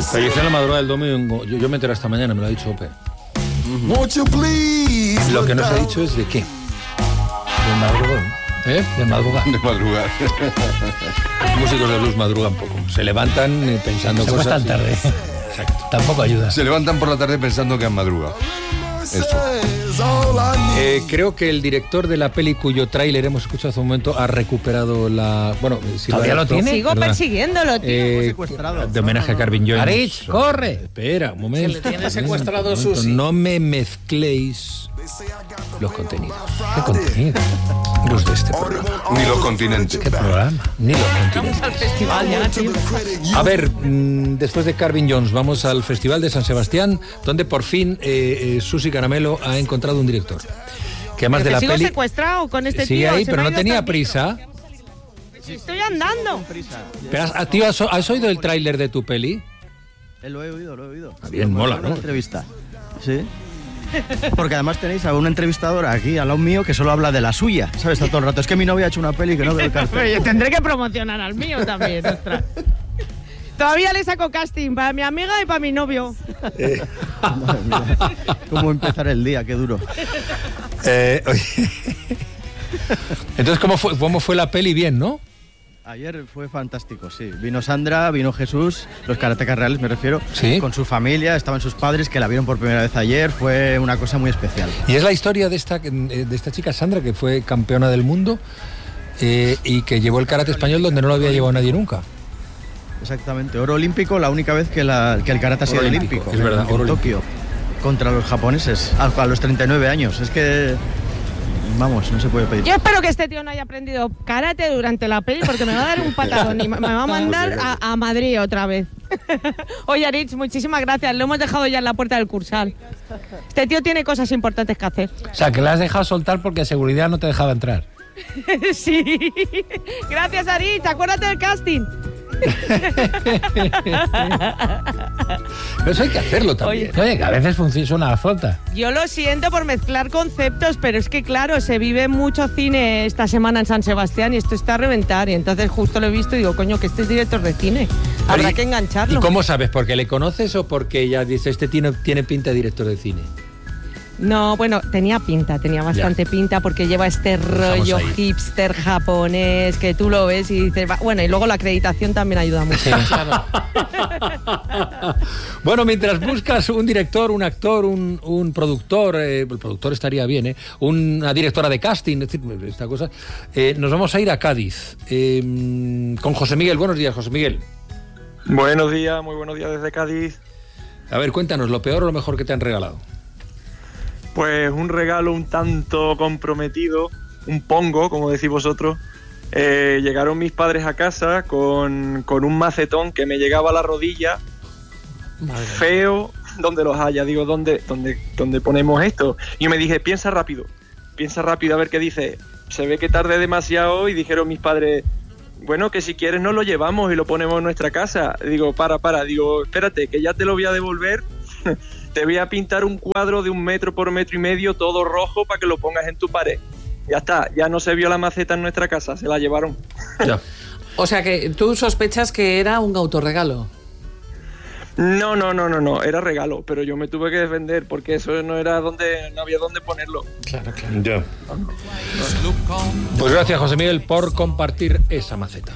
Falleció en la madrugada del domingo. Yo me enteré esta mañana, me lo ha dicho Ope. Lo que no se ha dicho es de qué. De madrugón. De madrugar. De madrugar. Músicos de blues madrugan poco. Se levantan pensando se cosas. Se tarde. Exacto. Tampoco ayuda. Se levantan por la tarde pensando que han madrugado. Eso. Creo que el director de la peli cuyo tráiler hemos escuchado hace un momento ha recuperado la... Bueno, si ¿todavía lo tiene? Sigo persiguiéndolo, tío. De homenaje a Carvin Jones. Arich, corre. Espera, un momento. Se le tiene secuestrado Susi. No me mezcléis los contenidos. ¿Qué contenido? Los de este programa. Ni los continentes. ¿Qué programa? Ni los continentes. Al festival ya, tío. A ver, después de Carvin Jones, vamos al Festival de San Sebastián, donde por fin Susi Caramelo ha encontrado un director. Que además de la sigo peli... secuestrado con este sigue tío. ahí, pero no tenía prisa. Estoy andando. Pero, tío, ¿has oído el tráiler de tu peli? Lo he oído. Bien, mola, ¿no? Una entrevista. Sí. Porque además tenéis a una entrevistadora aquí al lado mío que solo habla de la suya, ¿sabes? Está todo el rato. Es que mi novia ha hecho una peli que no veo el cartel. Yo tendré que promocionar al mío también, ostras. Todavía le saco casting para mi amiga y para mi novio. Madre mía. ¿Cómo empezar el día? Qué duro. Oye. Entonces, ¿cómo fue la peli? Bien, ¿no? Ayer fue fantástico, sí. Vino Sandra, vino Jesús, los karatecas reales me refiero, ¿sí? Con su familia, estaban sus padres que la vieron por primera vez ayer, fue una cosa muy especial. Y es la historia de esta chica Sandra, que fue campeona del mundo y que llevó el karate español donde no lo había llevado nadie nunca. Exactamente, oro olímpico, la única vez que el karate ha sido olímpico. Es verdad, en Tokio, contra los japoneses, a los 39 años. Es que... Vamos, no se puede pedir. Yo espero que este tío no haya aprendido karate durante la peli porque me va a dar un patadón y me va a mandar a Madrid otra vez. Oye, Arich, muchísimas gracias. Lo hemos dejado ya en la puerta del Cursal. Este tío tiene cosas importantes que hacer. O sea, que la has dejado soltar porque seguridad no te dejaba entrar. Sí. Gracias, Arich. Acuérdate del casting. Pero eso hay que hacerlo también. Oye, que a veces funciona la flota. Yo lo siento por mezclar conceptos, pero es que claro, se vive mucho cine esta semana en San Sebastián y esto está a reventar. Y entonces justo lo he visto y digo, coño, que este es director de cine. Habrá que engancharlo. ¿Y cómo sabes? ¿Porque le conoces o porque ella dice, este tiene pinta de director de cine? No, bueno, tenía bastante pinta porque lleva este rollo hipster japonés que tú lo ves y dices, bueno, y luego la acreditación también ayuda mucho. Sí, claro. Bueno, mientras buscas un director, un actor, un productor, el productor estaría bien, una directora de casting, es decir, esta cosa, nos vamos a ir a Cádiz con José Miguel. Buenos días, José Miguel. Buenos días, muy buenos días desde Cádiz. A ver, cuéntanos, ¿lo peor o lo mejor que te han regalado? Pues un regalo un tanto comprometido, un pongo, como decís vosotros. Llegaron mis padres a casa con un macetón que me llegaba a la rodilla, feo, donde los haya. Digo, ¿dónde ponemos esto? Y me dije, piensa rápido a ver qué dice. Se ve que tardé demasiado y dijeron mis padres, bueno, que si quieres nos lo llevamos y lo ponemos en nuestra casa. Digo, digo, espérate, que ya te lo voy a devolver. Te voy a pintar un cuadro de 1 metro por 1,5 metros, todo rojo, para que lo pongas en tu pared. Ya está, ya no se vio la maceta en nuestra casa, se la llevaron. Ya. O sea que tú sospechas que era un autorregalo. No, era regalo, pero yo me tuve que defender porque eso no había dónde ponerlo. Claro. Ya. Pues gracias, José Miguel, por compartir esa maceta.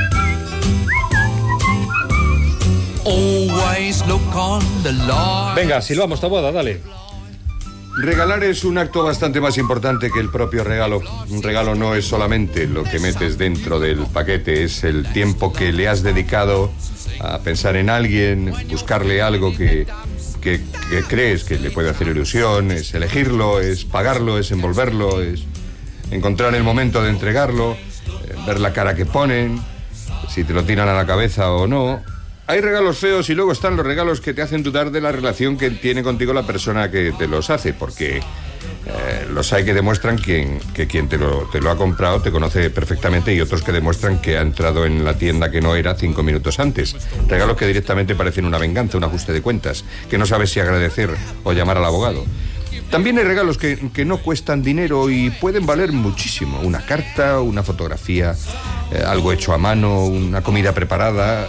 Venga, silbamos esta boda, dale. Regalar es un acto bastante más importante que el propio regalo. Un regalo no es solamente lo que metes dentro del paquete, es el tiempo que le has dedicado a pensar en alguien, buscarle algo que crees que le puede hacer ilusión, es elegirlo, es pagarlo, es envolverlo, es encontrar el momento de entregarlo, ver la cara que ponen, si te lo tiran a la cabeza o no. Hay regalos feos y luego están los regalos que te hacen dudar de la relación que tiene contigo la persona que te los hace, porque los hay que demuestran que quien te lo ha comprado te conoce perfectamente y otros que demuestran que ha entrado en la tienda que no era 5 minutos antes. Regalos que directamente parecen una venganza, un ajuste de cuentas, que no sabes si agradecer o llamar al abogado. También hay regalos que no cuestan dinero y pueden valer muchísimo. Una carta, una fotografía, algo hecho a mano, una comida preparada.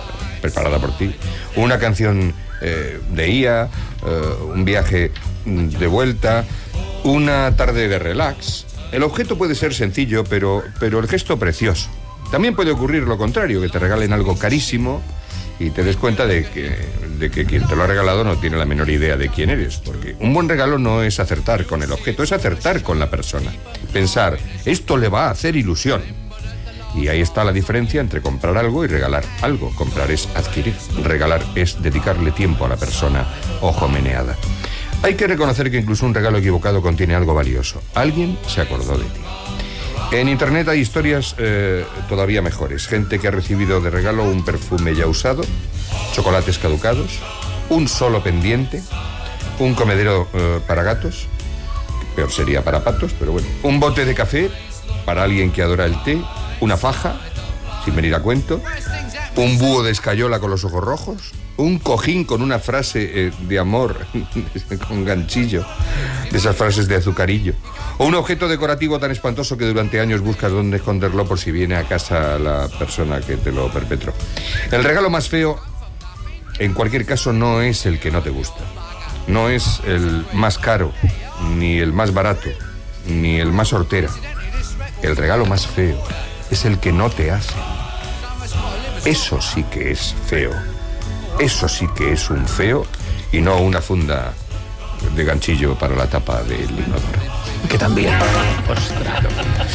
preparada por ti, una canción de IA, un viaje de vuelta, una tarde de relax. El objeto puede ser sencillo, pero el gesto precioso. También puede ocurrir lo contrario, que te regalen algo carísimo y te des cuenta de que quien te lo ha regalado no tiene la menor idea de quién eres, porque un buen regalo no es acertar con el objeto, es acertar con la persona. Pensar, esto le va a hacer ilusión. Y ahí está la diferencia entre comprar algo y regalar algo. Comprar es adquirir, regalar es dedicarle tiempo a la persona ojo meneada. Hay que reconocer que incluso un regalo equivocado contiene algo valioso. Alguien se acordó de ti. En internet hay historias todavía mejores. Gente que ha recibido de regalo un perfume ya usado, chocolates caducados, un solo pendiente, un comedero para gatos, peor sería para patos, pero bueno, un bote de café para alguien que adora el té, una faja, sin venir a cuento, un búho de escayola con los ojos rojos, un cojín con una frase de amor, con ganchillo, de esas frases de azucarillo, o un objeto decorativo tan espantoso que durante años buscas dónde esconderlo por si viene a casa la persona que te lo perpetró. El regalo más feo, en cualquier caso, no es el que no te gusta, no es el más caro, ni el más barato, ni el más hortera. El regalo más feo es el que no te hace. Eso sí que es feo. Eso sí que es un feo y no una funda de ganchillo para la tapa del inodoro. Que también. Ostras.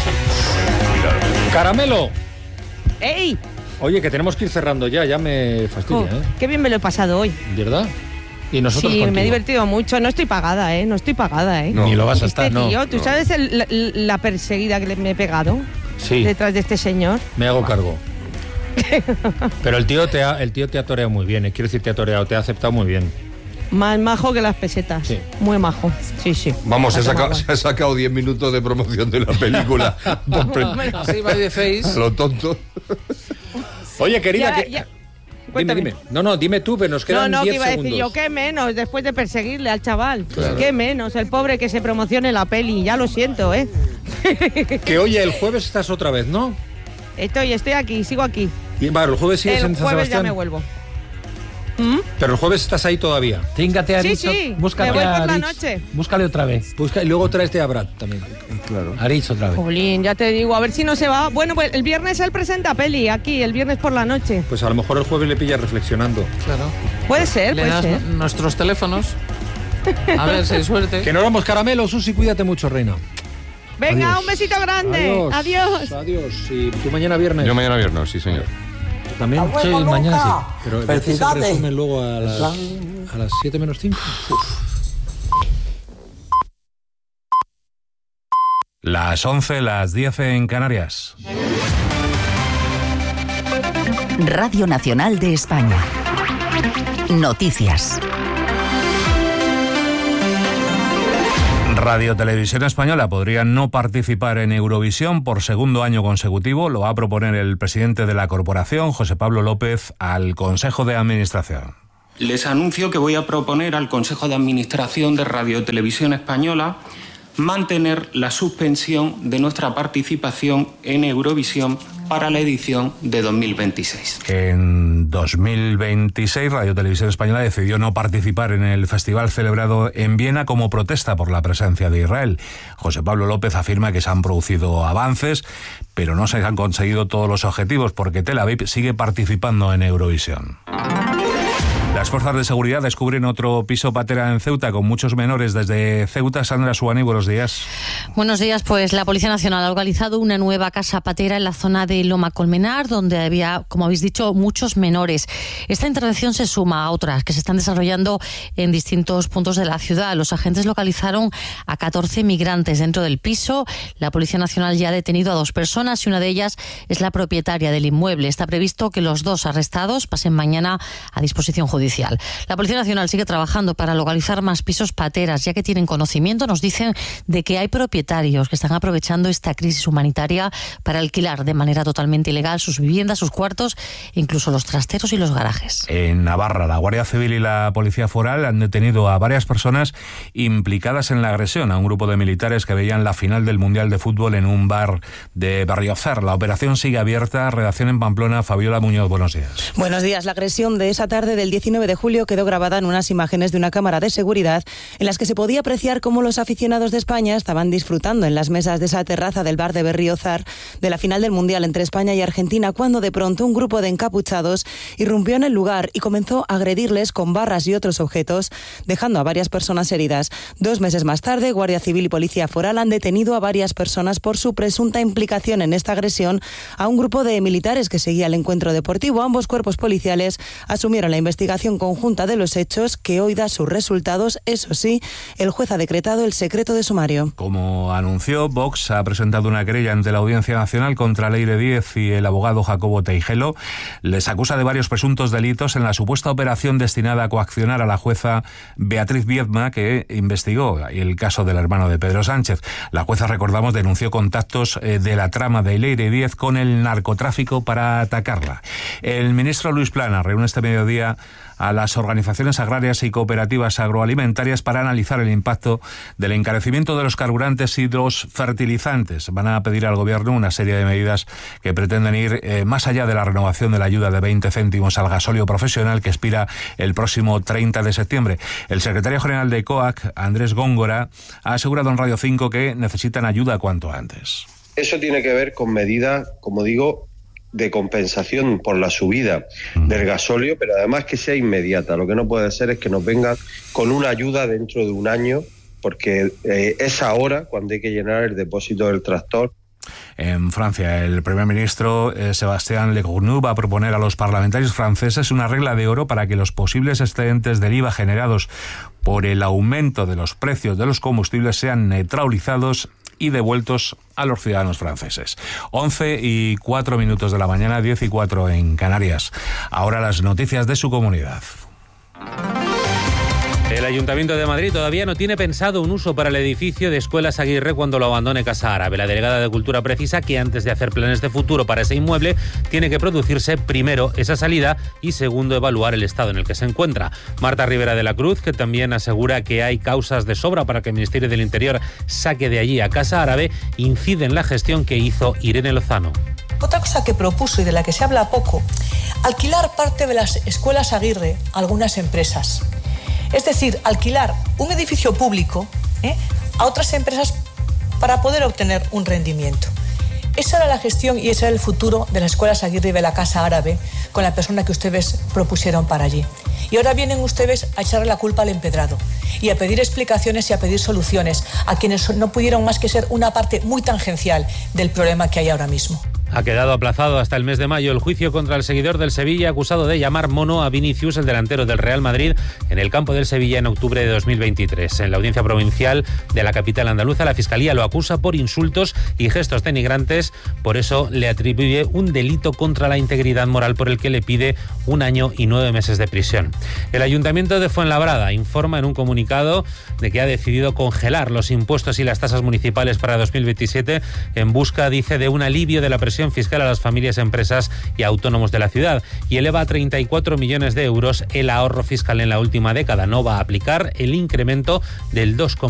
Caramelo. ¡Ey! Oye, que tenemos que ir cerrando ya me fastidia, ¿eh? Qué bien me lo he pasado hoy. ¿Verdad? Y nosotros sí, contigo. me he divertido mucho. No estoy pagada, ¿eh? No estoy pagada, ¿eh? No. Ni lo vas a estar, no. Tío, ¿tú sabes la perseguida que me he pegado? Sí. Detrás de este señor. Me hago cargo. Pero el tío te ha toreado muy bien, quiero decir, te ha aceptado muy bien. Más majo que las pesetas. Sí. Muy majo. Sí. Vamos, se ha sacado 10 minutos de promoción de la película. Así va de face. Lo tonto. Oye, querida, Cuéntame. Dime. No, dime tú, pero nos quedan 10 No, que iba a segundos. decir yo, qué menos, después de perseguirle al chaval. Claro. Qué menos, el pobre que se promocione la peli, ya lo siento, ¿eh? Que oye, el jueves estás otra vez, ¿no? Estoy aquí, sigo aquí. Y vale, el jueves sigues en El San jueves Sebastián. ya me vuelvo. Pero el jueves estás ahí todavía. Tíngate a Arich, Sí, búscate me voy a por la Arich. noche. Búscale otra vez. Busca, y luego traes a Brad también. Claro. Arich otra vez. Jolín, ya te digo, a ver si no se va. Bueno, pues el viernes él presenta peli aquí, el viernes por la noche. Pues a lo mejor el jueves le pillas reflexionando. Claro. Puede ser, Le puede das ser. nuestros teléfonos. A ver si hay suerte. Que no vamos caramelo, Susi, cuídate mucho, reina. Venga, Adiós. un besito grande. Adiós. Adiós. Y tú mañana viernes. Yo mañana viernes, sí, señor. También. Sí, mañana sí. Pero ¿ves el resumen luego a las 7 menos 5? Las 11, las 10 en Canarias. Radio Nacional de España. Noticias. Radio Televisión Española podría no participar en Eurovisión por segundo año consecutivo. Lo va a proponer el presidente de la corporación, José Pablo López, al Consejo de Administración. Les anuncio que voy a proponer al Consejo de Administración de Radio Televisión Española mantener la suspensión de nuestra participación en Eurovisión para la edición de 2026. En 2026, Radio Televisión Española decidió no participar en el festival celebrado en Viena como protesta por la presencia de Israel. José Pablo López afirma que se han producido avances, pero no se han conseguido todos los objetivos porque Tel Aviv sigue participando en Eurovisión. Las fuerzas de seguridad descubren otro piso patera en Ceuta con muchos menores. Desde Ceuta, Sandra Suani, buenos días. Buenos días, pues la Policía Nacional ha localizado una nueva casa patera en la zona de Loma Colmenar, donde había, como habéis dicho, muchos menores. Esta intervención se suma a otras que se están desarrollando en distintos puntos de la ciudad. Los agentes localizaron a 14 migrantes dentro del piso. La Policía Nacional ya ha detenido a 2 personas y una de ellas es la propietaria del inmueble. Está previsto que los 2 arrestados pasen mañana a disposición judicial. policial. La Policía Nacional sigue trabajando para localizar más pisos pateras, ya que tienen conocimiento, nos dicen, de que hay propietarios que están aprovechando esta crisis humanitaria para alquilar de manera totalmente ilegal sus viviendas, sus cuartos, incluso los trasteros y los garajes. En Navarra, la Guardia Civil y la Policía Foral han detenido a varias personas implicadas en la agresión a un grupo de militares que veían la final del Mundial de Fútbol en un bar de Berriozar. La operación sigue abierta. Redacción en Pamplona, Fabiola Muñoz, buenos días. Buenos días. La agresión de esa tarde del 19 de julio quedó grabada en unas imágenes de una cámara de seguridad en las que se podía apreciar cómo los aficionados de España estaban disfrutando en las mesas de esa terraza del bar de Berriozar de la final del Mundial entre España y Argentina, cuando de pronto un grupo de encapuchados irrumpió en el lugar y comenzó a agredirles con barras y otros objetos, dejando a varias personas heridas. 2 meses más tarde, Guardia Civil y Policía Foral han detenido a varias personas por su presunta implicación en esta agresión a un grupo de militares que seguía el encuentro deportivo. Ambos cuerpos policiales asumieron la investigación conjunta de los hechos, que hoy da sus resultados. Eso sí, el juez ha decretado el secreto de sumario. Como anunció, Vox ha presentado una querella ante la Audiencia Nacional contra Leire Díez y el abogado Jacobo Teijelo. Les acusa de varios presuntos delitos en la supuesta operación destinada a coaccionar a la jueza Beatriz Viedma, que investigó el caso del hermano de Pedro Sánchez. La jueza, recordamos, denunció contactos de la trama de Leire Díez con el narcotráfico para atacarla. El ministro Luis Planas reúne este mediodía a las organizaciones agrarias y cooperativas agroalimentarias para analizar el impacto del encarecimiento de los carburantes y los fertilizantes. Van a pedir al Gobierno una serie de medidas que pretenden ir más allá de la renovación de la ayuda de 20 céntimos al gasóleo profesional, que expira el próximo 30 de septiembre. El secretario general de COAC, Andrés Góngora, ha asegurado en Radio 5 que necesitan ayuda cuanto antes. Eso tiene que ver con medidas, como digo, de compensación por la subida del gasóleo, pero además que sea inmediata. Lo que no puede ser es que nos vengan con una ayuda dentro de un año, porque es ahora cuando hay que llenar el depósito del tractor. En Francia, el primer ministro Sébastien Lecornu va a proponer a los parlamentarios franceses una regla de oro para que los posibles excedentes del IVA generados por el aumento de los precios de los combustibles sean neutralizados y devueltos a los ciudadanos franceses. 11:04 de la mañana, 10:04 en Canarias. Ahora las noticias de su comunidad. El Ayuntamiento de Madrid todavía no tiene pensado un uso para el edificio de Escuelas Aguirre cuando lo abandone Casa Árabe. La delegada de Cultura precisa que antes de hacer planes de futuro para ese inmueble tiene que producirse primero esa salida y segundo evaluar el estado en el que se encuentra. Marta Rivera de la Cruz, que también asegura que hay causas de sobra para que el Ministerio del Interior saque de allí a Casa Árabe, incide en la gestión que hizo Irene Lozano. Otra cosa que propuso y de la que se habla poco, alquilar parte de las Escuelas Aguirre a algunas empresas. Es decir, alquilar un edificio público a otras empresas para poder obtener un rendimiento. Esa era la gestión y ese era el futuro de las Escuelas Aguirre y de la Casa Árabe con la persona que ustedes propusieron para allí. Y ahora vienen ustedes a echarle la culpa al empedrado y a pedir explicaciones y a pedir soluciones a quienes no pudieron más que ser una parte muy tangencial del problema que hay ahora mismo. Ha quedado aplazado hasta el mes de mayo el juicio contra el seguidor del Sevilla acusado de llamar mono a Vinicius, el delantero del Real Madrid, en el campo del Sevilla en octubre de 2023. En la audiencia provincial de la capital andaluza, la Fiscalía lo acusa por insultos y gestos denigrantes. Por eso le atribuye un delito contra la integridad moral por el que le pide 1 año y 9 meses de prisión. El Ayuntamiento de Fuenlabrada informa en un comunicado de que ha decidido congelar los impuestos y las tasas municipales para 2027 en busca, dice, de un alivio de la presión fiscal a las familias, empresas y autónomos de la ciudad, y eleva a 34 millones de euros el ahorro fiscal en la última década. No va a aplicar el incremento del 2,5%.